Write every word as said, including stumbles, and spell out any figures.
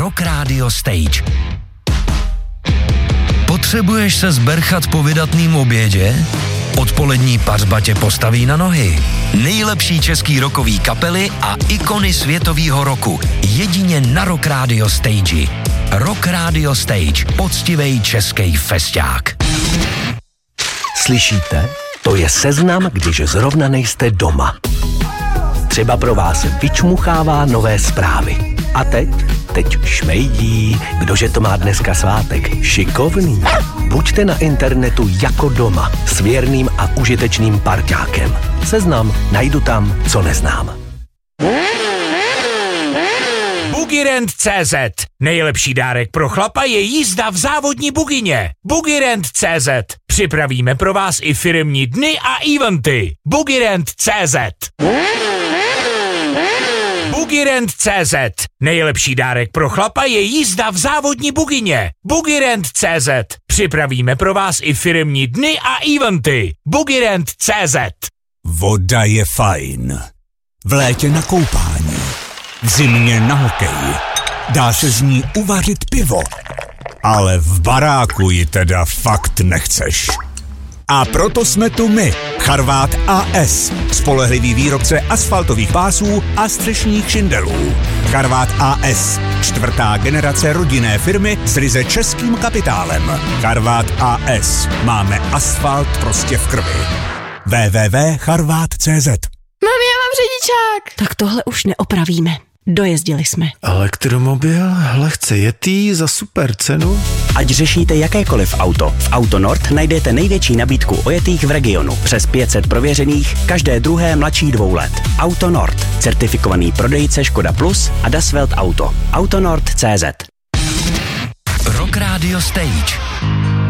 Rock Radio Stage. Potřebuješ se zberchat po vydatným obědě? Odpolední pařba tě postaví na nohy. Nejlepší český rockový kapely a ikony světovýho roku. Jedině na Rock Radio Stage. Rock Radio Stage. Poctivej český festák. Slyšíte? To je seznam, když zrovna nejste doma. Třeba pro vás vyčmuchává nové zprávy. A teď? Teď šmejdí, kdože to má dneska svátek. Šikovný. Buďte na internetu jako doma, s věrným a užitečným parťákem. Seznam, najdu tam, co neznám. Bugirend tečka cé zet. Nejlepší dárek pro chlapa je jízda v závodní bugině. Bugirend tečka cé zet. Připravíme pro vás i firemní dny a eventy. Bugirend tečka cé zet. Bugirend tečka cé zet. Nejlepší dárek pro chlapa je jízda v závodní bugině. Bugirend tečka cé zet. Připravíme pro vás i firemní dny a eventy. Bugirend tečka cé zet. Voda je fajn. V létě na koupání. V zimě na hokej. Dá se z ní uvařit pivo. Ale v baráku ji teda fakt nechceš. A proto jsme tu my, Charvát á es, spolehlivý výrobce asfaltových pásů a střešních šindelů. Charvát á es, čtvrtá generace rodinné firmy s ryze českým kapitálem. Charvát á es, máme asfalt prostě v krvi. w w w tečka charvát tečka cé zet. Mami, já mám řidičák. Tak tohle už neopravíme. Dojezdili jsme. Elektromobil, lehce jetý za super cenu. Ať řešíte jakékoliv auto, v Auto Nord najdete největší nabídku ojetých v regionu. Přes pět set prověřených, každé druhé mladší dvou let. Auto Nord, certifikovaný prodejce Škoda Plus a Das Welt Auto. Autonord tečka cé zet. Rock Radio Stage.